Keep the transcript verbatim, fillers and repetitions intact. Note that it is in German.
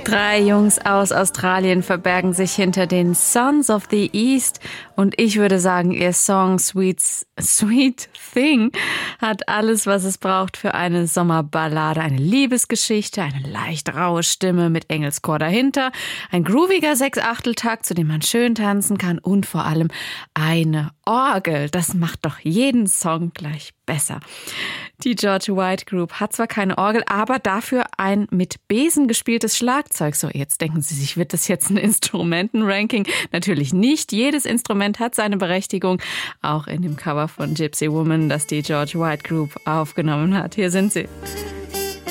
Drei Jungs aus Australien verbergen sich hinter den Sons of the East und ich würde sagen, ihr Song Sweet, Sweet Thing hat alles, was es braucht für eine Sommerballade. Eine Liebesgeschichte, eine leicht raue Stimme mit Engelschor dahinter, ein grooviger Sechsachteltakt, zu dem man schön tanzen kann und vor allem eine Orgel. Das macht doch jeden Song gleich besser. Die George White Group hat zwar keine Orgel, aber dafür ein mit Besen gespieltes Schlagzeug. So, jetzt denken Sie sich, wird das jetzt ein Instrumentenranking? Natürlich nicht. Jedes Instrument hat seine Berechtigung. Auch in dem Cover von Gypsy Woman, das die George White Group aufgenommen hat. Hier sind sie.